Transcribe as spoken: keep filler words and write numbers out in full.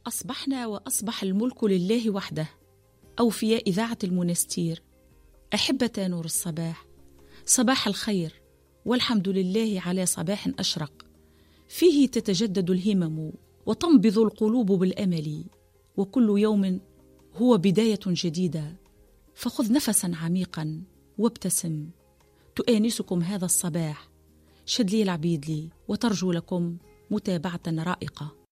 أصبحنا وأصبح الملك لله وحده. أوفياء إذاعة المنستير، أحبة نور الصباح، صباح الخير والحمد لله على صباح أشرق فيه تتجدد الهمم وتنبض القلوب بالأمل، وكل يوم هو بداية جديدة. فخذ نفسا عميقا وابتسم، تؤانسكم هذا الصباح شدلي العبيد لي، وترجو لكم متابعة رائقة.